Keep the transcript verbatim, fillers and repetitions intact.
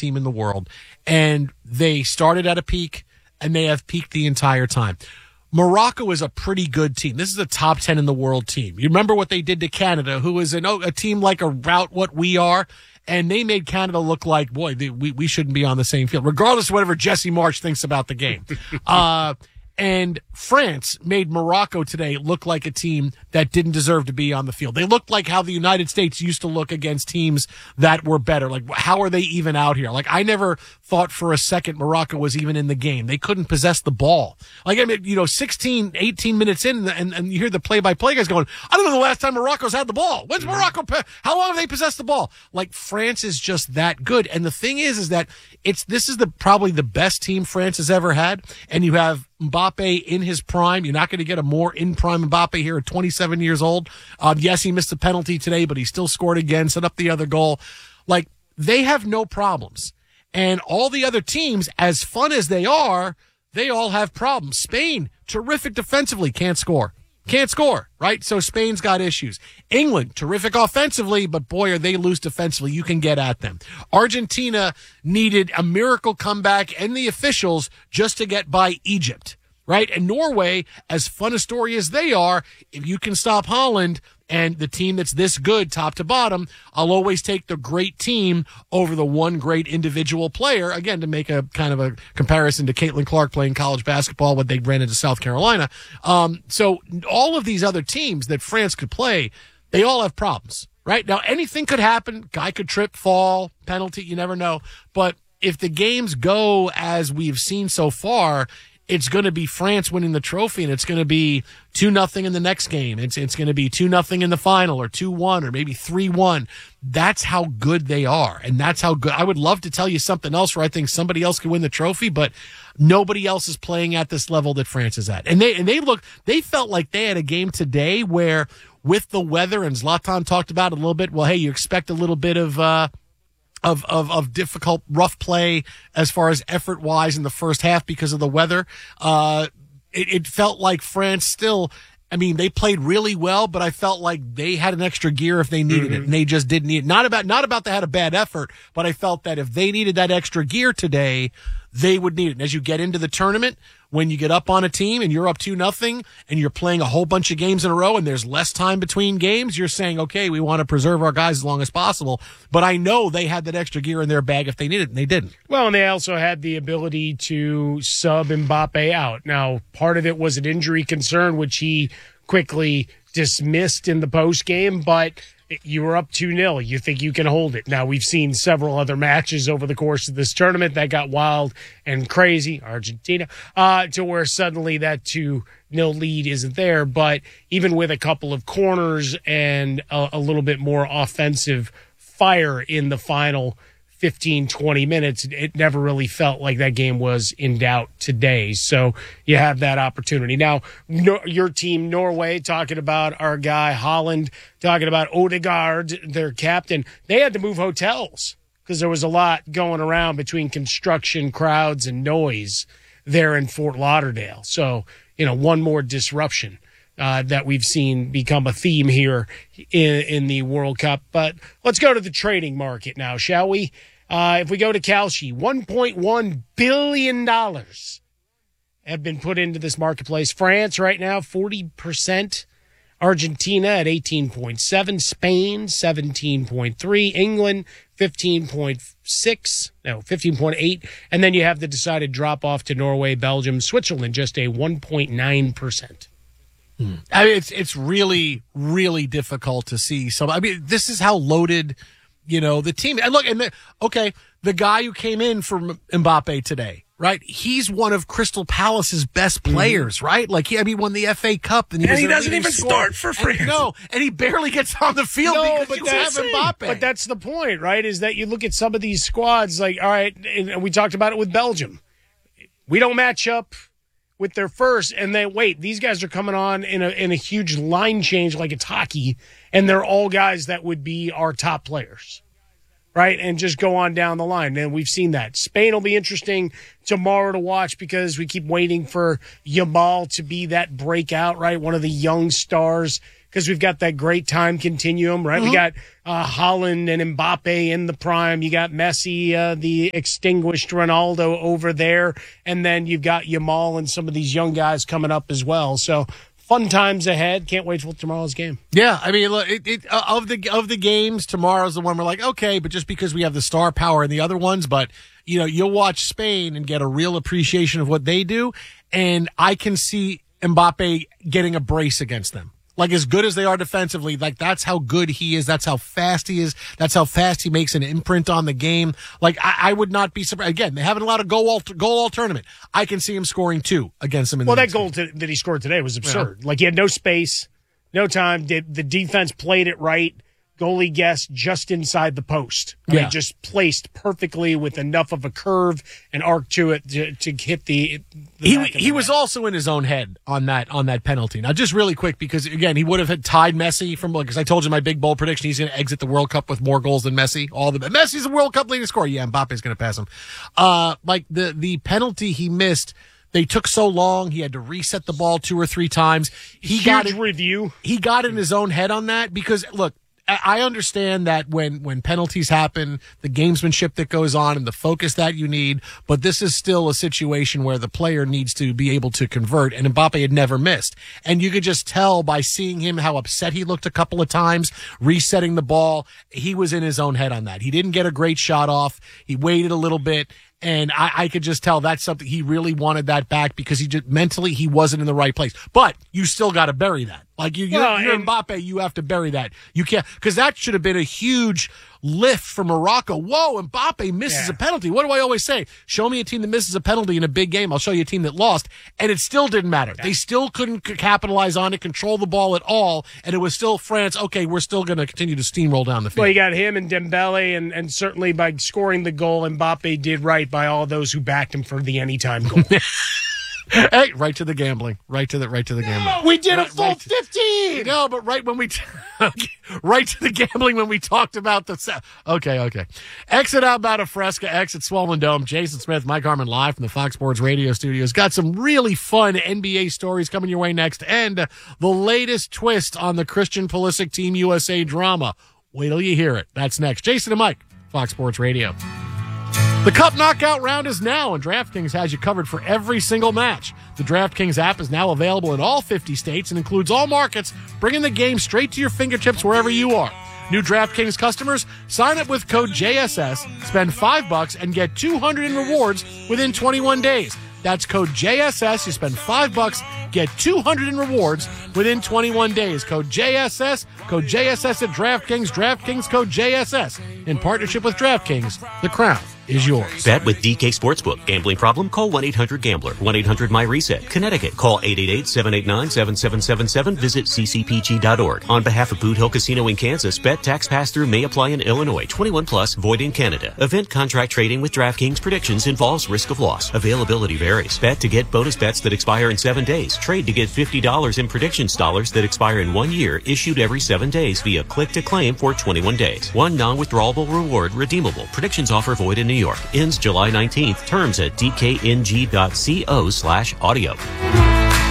team in the world, and they started at a peak, and they have peaked the entire time. Morocco is a pretty good team. This is a top ten in the world team. You remember what they did to Canada, who is an, a team like about what we are, and they made Canada look like, boy, they, we, we shouldn't be on the same field, regardless of whatever Jesse Marsh thinks about the game. uh, and France made Morocco today look like a team that didn't deserve to be on the field. They looked like how the United States used to look against teams that were better. Like, how are they even out here? Like, I never thought for a second Morocco was even in the game. They couldn't possess the ball. Like, I mean, you know, sixteen, eighteen minutes in, and, and you hear the play-by-play guys going, I don't know the last time Morocco's had the ball. When's Morocco? How long have they possessed the ball? Like, France is just that good. And the thing is, is that it's, this is the, probably the best team France has ever had. And you have Mbappe in his prime. You're not going to get a more in-prime Mbappe here at twenty-seven years old. Um, yes, he missed a penalty today, but he still scored again, set up the other goal. Like, they have no problems. And all the other teams, as fun as they are, they all have problems. Spain, terrific defensively, can't score. Can't score, right? So Spain's got issues. England, terrific offensively, but boy, are they loose defensively. You can get at them. Argentina needed a miracle comeback and the officials just to get by Egypt, right? And Norway, as fun a story as they are, if you can stop Holland and the team that's this good top to bottom, I'll always take the great team over the one great individual player. Again, to make a kind of a comparison to Caitlin Clark playing college basketball when they ran into South Carolina. Um, so all of these other teams that France could play, they all have problems, right? Now, anything could happen. Guy could trip, fall, penalty, you never know. But if the games go as we've seen so far, it's going to be France winning the trophy, and it's going to be two nothing in the next game. It's it's going to be two nothing in the final, or two one, or maybe three one. That's how good they are, and that's how good. I would love to tell you something else where I think somebody else can win the trophy, but nobody else is playing at this level that France is at. And they and they look they felt like they had a game today where, with the weather, and Zlatan talked about it a little bit, well, hey, you expect a little bit of uh Of, of, of difficult, rough play as far as effort wise in the first half because of the weather. Uh, it, it felt like France still, I mean, they played really well, but I felt like they had an extra gear if they needed mm-hmm. it, and they just didn't need it. Not about, not about they had a bad effort, but I felt that if they needed that extra gear today, they would need it. And as you get into the tournament, when you get up on a team and you're up two nothing and you're playing a whole bunch of games in a row and there's less time between games, you're saying, okay, we want to preserve our guys as long as possible. But I know they had that extra gear in their bag if they needed it, and they didn't. Well, and they also had the ability to sub Mbappe out. Now, part of it was an injury concern, which he quickly dismissed in the postgame, but you were up two nil. You think you can hold it. Now, we've seen several other matches over the course of this tournament that got wild and crazy, Argentina, uh, to where suddenly that two nil lead isn't there. But even with a couple of corners and a, a little bit more offensive fire in the final fifteen, twenty minutes, it never really felt like that game was in doubt today. So you have that opportunity. Now, no, your team, Norway, talking about our guy Holland, talking about Odegaard, their captain, they had to move hotels because there was a lot going around between construction, crowds, and noise there in Fort Lauderdale. So, you know, one more disruption Uh, that we've seen become a theme here in, in the World Cup. But let's go to the trading market now, shall we? Uh, if we go to Kalshi, one point one billion dollars have been put into this marketplace. France right now, forty percent. Argentina at eighteen point seven. Spain, seventeen point three. England, fifteen point six. No, fifteen point eight. And then you have the decided drop-off to Norway, Belgium, Switzerland, just a one point nine percent. Hmm. I mean, it's it's really, really difficult to see. So, I mean, this is how loaded, you know, the team. And look, and the, okay, the guy who came in for Mbappe today, right? He's one of Crystal Palace's best players, mm-hmm. right? Like, he, I mean, won the F A Cup. And he, and he doesn't even score. start for France. And, no, and he barely gets on the field no, because but you have Mbappe. But that's the point, right? Is that you look at some of these squads, like, all right, and we talked about it with Belgium. We don't match up with their first, and then wait, these guys are coming on in a in a huge line change like it's hockey, and they're all guys that would be our top players, right? And just go on down the line. And we've seen that. Spain will be interesting tomorrow to watch because we keep waiting for Yamal to be that breakout, right? One of the young stars because we've got that great time continuum, right? Mm-hmm. We got uh, Haaland and Mbappe in the prime. You got Messi, uh, the extinguished Ronaldo over there. And then you've got Yamal and some of these young guys coming up as well. So fun times ahead. Can't wait for tomorrow's game. Yeah, I mean, look, it, it, uh, of the of the games, tomorrow's the one we're like, okay, but just because we have the star power in the other ones, but you know, you'll watch Spain and get a real appreciation of what they do, and I can see Mbappe getting a brace against them. Like, as good as they are defensively, like, that's how good he is. That's how fast he is. That's how fast he makes an imprint on the game. Like, I, I would not be surprised. Again, they haven't allowed a goal all, goal all tournament. I can see him scoring two against them in well, the that goal to, that he scored today was absurd. Yeah. Like, he had no space, no time. The, the defense played it right. Goalie guessed just inside the post. I yeah. mean, just placed perfectly with enough of a curve and arc to it to, to hit the. the he he was also in his own head on that on that penalty. Now, just really quick, because again, he would have had tied Messi from, because I told you my big bold prediction. He's going to exit the World Cup with more goals than Messi. All the Messi's a World Cup leading scorer. Yeah, Mbappe's going to pass him. Uh, like the the penalty he missed. They took so long. He had to reset the ball two or three times. He Huge got it, review. He got in his own head on that because look. I understand that when, when penalties happen, the gamesmanship that goes on and the focus that you need, but this is still a situation where the player needs to be able to convert, and Mbappe had never missed. And you could just tell by seeing him how upset he looked a couple of times, resetting the ball. He was in his own head on that. He didn't get a great shot off. He waited a little bit. And I, I could just tell that's something he really wanted that back because he just mentally he wasn't in the right place. But you still got to bury that. Like you, you're, well, you're and, Mbappe, you have to bury that. You can't because that should have been a huge lift for Morocco. Whoa, Mbappe misses yeah. a penalty. What do I always say? Show me a team that misses a penalty in a big game. I'll show you a team that lost, and it still didn't matter. Yeah. They still couldn't c- capitalize on it, control the ball at all, and it was still France. Okay, we're still going to continue to steamroll down the field. Well, you got him and Dembele, and and certainly by scoring the goal, Mbappe did right by all those who backed him for the anytime goal. Hey, right to the gambling. Right to the right to the gambling. No, we did right, a full right to, fifteen. No, but right when we t- right to the gambling when we talked about the sa- okay, okay. Exit outbound of Fresca, exit Swollen Dome. Jason Smith, Mike Harmon live from the Fox Sports Radio studios. Got some really fun N B A stories coming your way next, and uh, the latest twist on the Christian Pulisic Team U S A drama. Wait till you hear it. That's next. Jason and Mike, Fox Sports Radio. The Cup Knockout Round is now, and DraftKings has you covered for every single match. The DraftKings app is now available in all fifty states and includes all markets, bringing the game straight to your fingertips wherever you are. New DraftKings customers, sign up with code J S S, spend five bucks, and get two hundred in rewards within twenty-one days. That's code J S S. You spend five bucks, get two hundred in rewards within twenty-one days. Code J S S, code J S S at DraftKings, DraftKings code J S S. In partnership with DraftKings, the crown is yours. Bet with D K Sportsbook. Gambling problem? Call one eight hundred gambler. one eight hundred my reset. Connecticut. Call eight eight eight, seven eight nine, seven seven seven seven. Visit c c p g dot org. On behalf of Boot Hill Casino in Kansas, bet tax pass-through may apply in Illinois. twenty-one plus, void in Canada. Event contract trading with DraftKings predictions involves risk of loss. Availability varies. Bet to get bonus bets that expire in seven days. Trade to get fifty dollars in predictions dollars that expire in one year, issued every seven days via click to claim for twenty-one days. One non-withdrawable reward redeemable. Predictions offer void in New York. Ends July nineteenth. Terms at d k n g dot co slash audio.